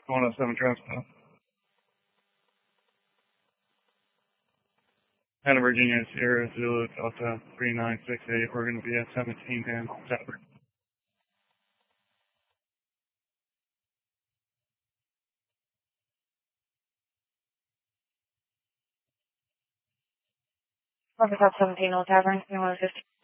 107 Transpo. Out of Virginia, Sierra Zulu Delta 3968. We're going to be at 17 and September. Office at 17 Old Tavern, 150.